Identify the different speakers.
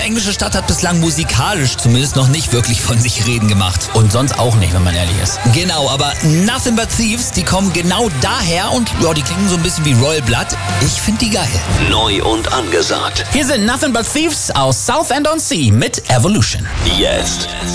Speaker 1: Englische Stadt hat bislang musikalisch zumindest noch nicht wirklich von sich reden gemacht.
Speaker 2: Und sonst auch nicht, wenn man ehrlich ist.
Speaker 1: Genau, aber Nothing But Thieves, die kommen genau daher und ja, die klingen so ein bisschen wie Royal Blood. Ich finde die geil.
Speaker 3: Neu und angesagt.
Speaker 2: Hier sind Nothing But Thieves aus Southend-on-Sea mit Evolution.
Speaker 3: Jetzt